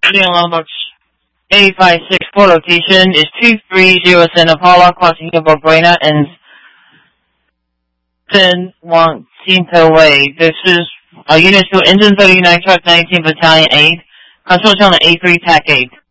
Studio Lombok 856 location is 230 Santa Paula, crossing Buena and San Juan Cinto Way. This is Unit 2, Engine 39, Truck 19, Battalion 8. Control channel A3, TAC 8.